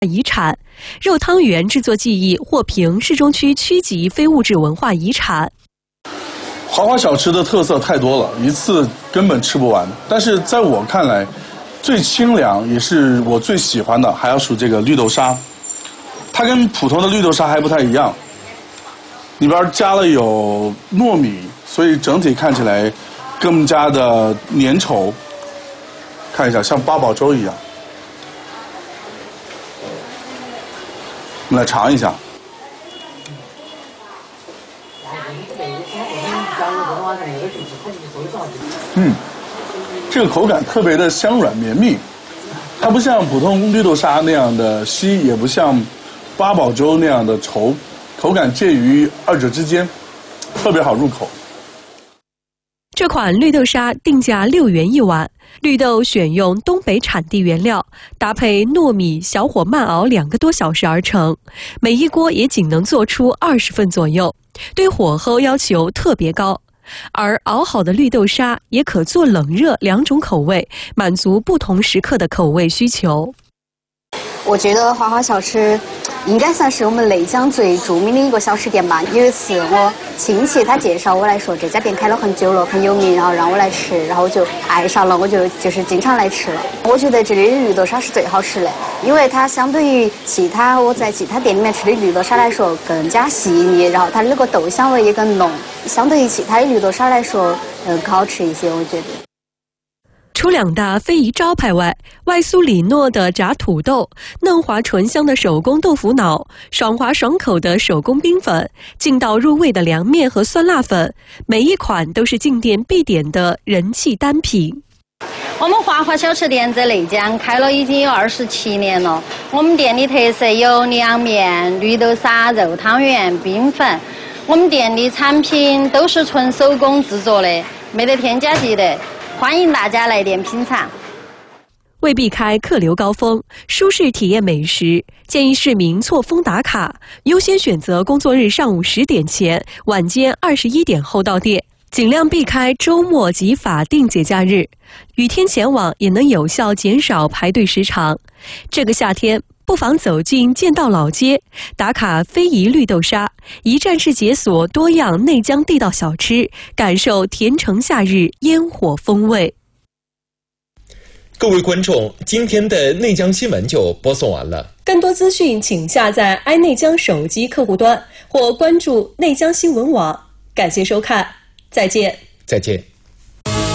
遗产，肉汤圆制作技艺获评市中区区级非物质文化遗产。 华华小吃的特色太多了，一次根本吃不完。但是在我看来，最清凉也是我最喜欢的，还要数这个绿豆沙。它跟普通的绿豆沙还不太一样，里边加了有糯米，所以整体看起来更加的粘稠。看一下，像八宝粥一样。我们来尝一下。这个口感特别的香软绵密，它不像普通绿豆沙那样的稀，也不像八宝粥那样的稠，口感介于二者之间，特别好入口。 这款绿豆沙定价6元1碗，绿豆选用东北产地原料，搭配糯米小火慢熬2个多小时而成，每一锅也仅能做出20份左右，对火候要求特别高。而熬好的绿豆沙也可做冷热2种口味，满足不同时刻的口味需求。 我觉得华华小吃应该算是我们内江最著名的一个小吃店吧。有一次我亲戚他介绍我来说这家店开了很久了，很有名，然后让我来吃，然后我就爱上了，我就是经常来吃了。我觉得这里的绿豆沙是最好吃的，因为它相对于我在其他店里面吃的绿豆沙来说更加细腻，然后它那个豆香味也更浓，相对于其他的绿豆沙来说更好吃一些，我觉得。 除2大非遗招牌外，外酥里糯的炸土豆、嫩滑醇香的手工豆腐脑、爽滑爽口的手工冰粉、劲道入味的凉面和酸辣粉，每一款都是进店必点的人气单品。 我们华华小吃店在内江开了已经有27年了。我们店的特色有凉面、绿豆沙、肉汤圆、冰粉。我们店的产品都是纯手工制作的，没得添加剂的。欢迎大家来店品尝。 为避开客流高峰，舒适体验美食，建议市民错峰打卡，优先选择工作日上午10点前、晚间21点后到店，尽量避开周末及法定节假日。雨天前往也能有效减少排队时长。这个夏天，不妨走进剑道老街，打卡非遗绿豆沙，一站式解锁多样内江地道小吃，感受甜橙夏日烟火风味。 各位观众，今天的内江新闻就播送完了。 更多资讯请下载爱内江手机客户端或关注内江新闻网。感谢收看，再见。 再见。